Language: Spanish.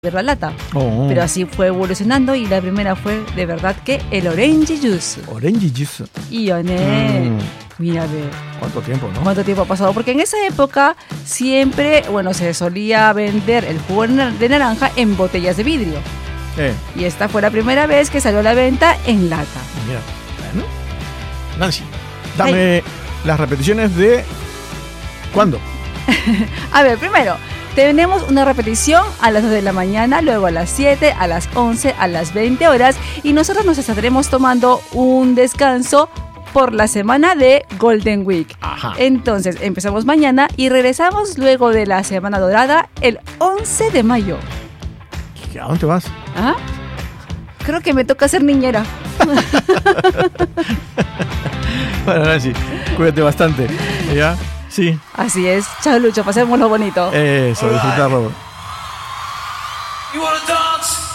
ver la lata. Oh. Pero así fue evolucionando y la primera fue de verdad que el orange juice. Orange juice. Y mira, ve. ¿Cuánto tiempo, no? ¿Cuánto tiempo ha pasado? Porque en esa época siempre, se solía vender el jugo de naranja en botellas de vidrio. Y esta fue la primera vez que salió a la venta en lata. Mira, bueno. Nancy, dame las repeticiones de... ¿Cuándo? A ver, primero, tenemos una repetición a las 2 de la mañana, luego a las 7, a las 11, a las 20 horas y nosotros nos estaremos tomando un descanso por la semana de Golden Week. Ajá. Entonces, empezamos mañana y regresamos luego de la Semana Dorada el 11 de mayo. ¿A dónde vas? ¿Ah? Creo que me toca ser niñera. Bueno, Nancy, cuídate bastante. ¿Ya? Sí. Así es. Chao, Lucho, pasémoslo bonito. Eso, disfrutarlo. You wanna dance?